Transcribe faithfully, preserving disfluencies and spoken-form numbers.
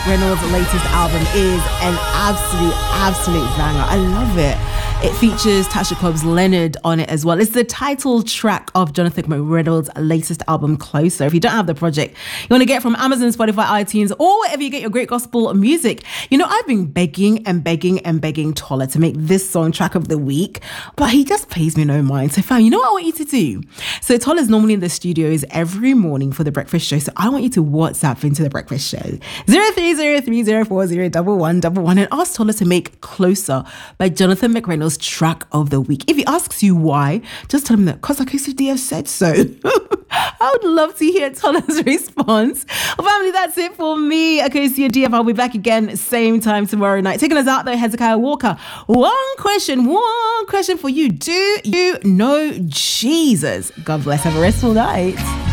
McReynolds' latest album is an absolute, absolute banger. I love it. It features Tasha Cobbs Leonard on it as well. It's the title track of Jonathan McReynolds' latest album, Closer. If you don't have the project, you want to get it from Amazon, Spotify, iTunes, or wherever you get your great gospel music. You know, I've been begging and begging and begging Tola to make this song track of the week, but he just pays me no mind. So fam, you know what I want you to do? So Tola's normally in the studios every morning for the breakfast show. So I want you to WhatsApp into the breakfast show. zero three zero three zero four zero one one one one and ask Tola to make Closer by Jonathan McReynolds track of the week. If he asks you why, just tell him that because Akosi D have said so. I would love to hear Tola's response. Well, family, that's it for me. Akosi D F. I'll be back again same time tomorrow night. Taking us out though, Hezekiah Walker. One question, one question for you. Do you know Jesus? God bless. Have a restful night.